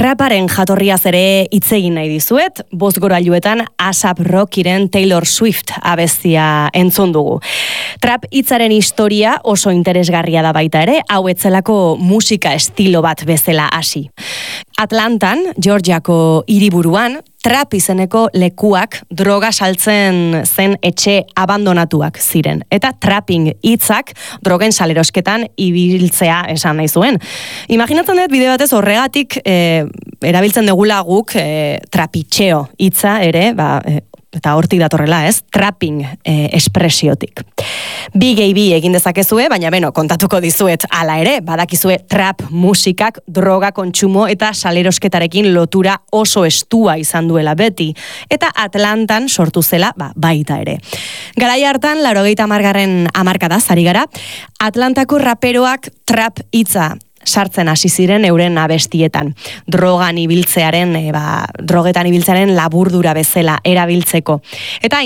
Traparen jatorriaz ere hitz egin nahi dizuet, bozgorailuetan ASAP Rockiren Taylor Swift abestia entzun dugu. Trap hitzaren historia oso interesgarria da baita ere, hau etzelako musika estilo bat bezala hasi. Atlantan, Georgiako hiriburuan, trap izeneko lekuak droga saltzen zen etxe abandonatuak ziren. Eta trapping hitzak drogen salerosketan ibiltzea esan nahi zuen. Imaginatzen dut bide batez horregatik erabiltzen degula guk trapitxeo hitza ere, eta hortik datorrela, ez? Trapping espresiotik. Bi gehi bi egin dezakezue, baina kontatuko dizuet hala ere, badakizue trap musikak droga kontsumo eta salerosketarekin lotura oso estua izan duela beti, eta Atlantan sortu zela baita ere. Garai hartan, 80. hamarkadaz ari gara, Atlantako raperoak trap hitza sartzen hasi ziren euren abestietan. Drogetan ibiltzearen laburdura bezala erabiltzeko. Eta